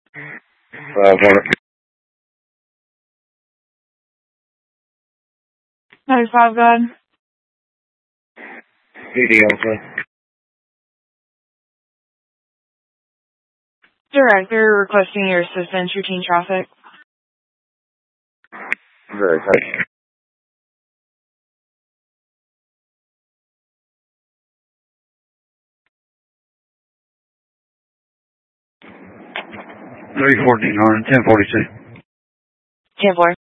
Water. 95, go ahead. PD Alpha. Director requesting your assistance, routine traffic. Very good. $314 on 1042. 10-4.